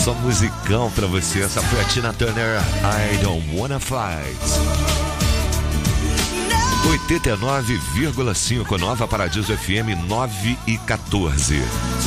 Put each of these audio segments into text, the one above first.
Só musicão pra você. Essa foi a Tina Turner, I Don't Wanna Fight. 89,5 Nova Paradiso FM 9:14.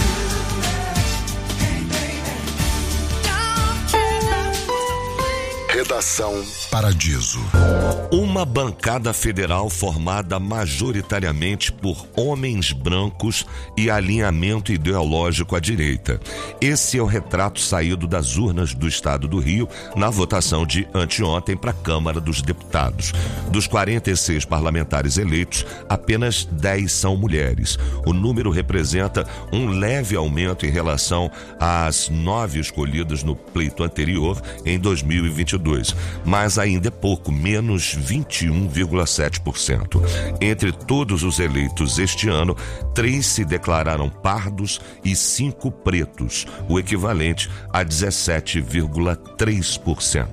Redação Paradiso. Uma bancada federal formada majoritariamente por homens brancos e alinhamento ideológico à direita. Esse é o retrato saído das urnas do estado do Rio na votação de anteontem para a Câmara dos Deputados. Dos 46 parlamentares eleitos, apenas 10 são mulheres. O número representa um leve aumento em relação às 9 escolhidas no pleito anterior em 2022. Mas ainda é pouco, menos 21,7%. Entre todos os eleitos este ano, 3 se declararam pardos e 5 pretos, o equivalente a 17,3%.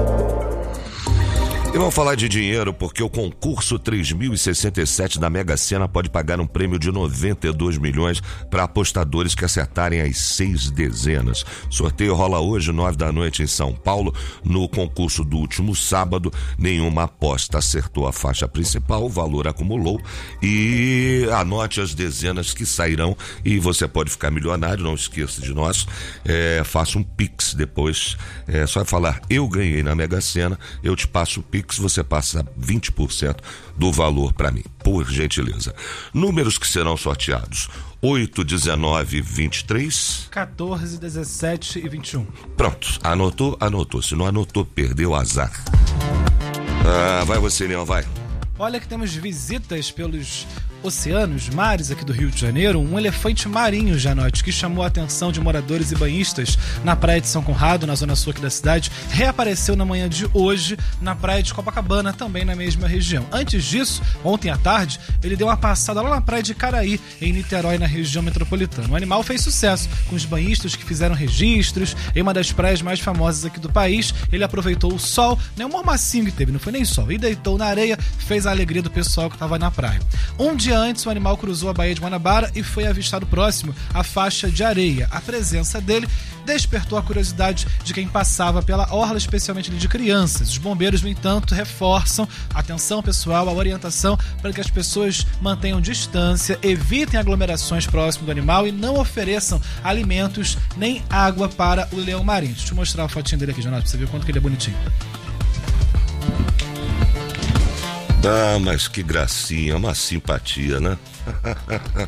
E vamos falar de dinheiro porque o concurso 3067 da Mega Sena pode pagar um prêmio de 92 milhões para apostadores que acertarem as 6 dezenas. Sorteio rola hoje, 9 da noite em São Paulo. No concurso do último sábado, nenhuma aposta acertou a faixa principal, o valor acumulou. E anote as dezenas que sairão e você pode ficar milionário, não esqueça de nós. Faça um Pix depois. É só falar, eu ganhei na Mega Sena, eu te passo o Pix. Você passa 20% do valor para mim, por gentileza. Números que serão sorteados: 8, 19, 23... 14, 17 e 21. Pronto, anotou? Anotou. Se não anotou, perdeu, azar. Vai você, Leão, vai. Olha que temos visitas pelos oceanos, mares aqui do Rio de Janeiro. Um elefante marinho, Janote, que chamou a atenção de moradores e banhistas na praia de São Conrado, na zona sul aqui da cidade, reapareceu na manhã de hoje na praia de Copacabana, também na mesma região. Antes disso, ontem à tarde, ele deu uma passada lá na praia de Caraí, em Niterói, na região metropolitana. O animal fez sucesso com os banhistas que fizeram registros em uma das praias mais famosas aqui do país. Ele aproveitou o sol, né, um mormacinho que teve, não foi nem sol, e deitou na areia, fez a alegria do pessoal que estava na praia. Um dia antes, o animal cruzou a Baía de Guanabara e foi avistado próximo à faixa de areia. A presença dele despertou a curiosidade de quem passava pela orla, especialmente de crianças. Os bombeiros, no entanto, reforçam a atenção pessoal, a orientação para que as pessoas mantenham distância, evitem aglomerações próximo do animal e não ofereçam alimentos nem água para o leão marinho. Deixa eu mostrar a fotinha dele aqui, Jonathan, pra você ver o quanto que ele é bonitinho. Mas que gracinha, uma simpatia, né?